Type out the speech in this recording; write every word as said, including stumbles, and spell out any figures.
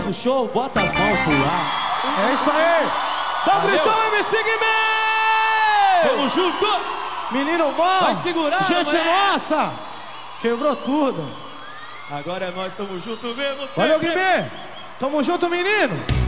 O show, bota as mãos pro ar. É isso aí. Dá um gritão, M C Guimê! Tamo junto! Menino bom! Vai segurar, gente moleque. nossa! Quebrou tudo. Agora é nós, tamo junto mesmo. Valeu, sempre. Guimê! Tamo junto, menino!